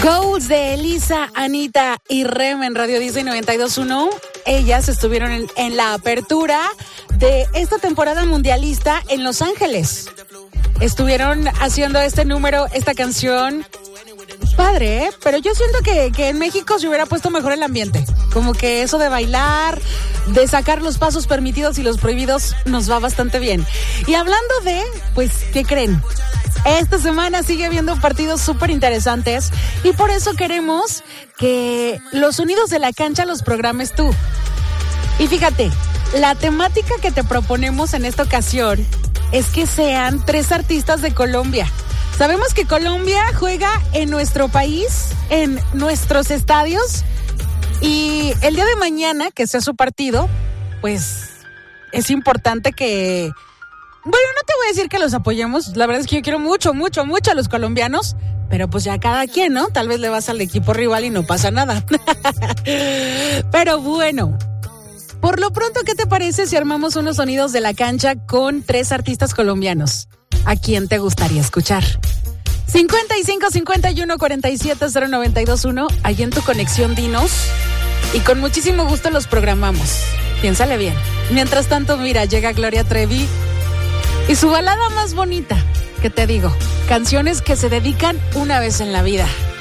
Goals de Elisa, Anita y Rem en Radio Disney 92.1. Ellas estuvieron en la apertura de esta temporada mundialista en Los Ángeles. Estuvieron haciendo este número, esta canción. Padre, pero yo siento que en México se hubiera puesto mejor el ambiente. Como que eso de bailar, de sacar los pasos permitidos y los prohibidos nos va bastante bien. Y hablando de, pues, ¿qué creen? Esta semana sigue habiendo partidos súper interesantes y por eso queremos que los sonidos de la cancha los programes tú. Y fíjate, la temática que te proponemos en esta ocasión es que sean 3 artistas de Colombia. Sabemos que Colombia juega en nuestro país, en nuestros estadios, y el día de mañana, que sea su partido, pues es importante que... Bueno, no te voy a decir que los apoyemos, la verdad es que yo quiero mucho a los colombianos, pero pues ya cada quien, ¿no? Tal vez le vas al equipo rival y no pasa nada. Pero bueno, por lo pronto, ¿qué te parece si armamos unos sonidos de la cancha con 3 artistas colombianos? ¿A quién te gustaría escuchar? 55 51 47 0921, ahí en tu conexión dinos y con muchísimo gusto los programamos. Piénsale bien. Mientras tanto, mira, llega Gloria Trevi y su balada más bonita, que te digo, canciones que se dedican una vez en la vida.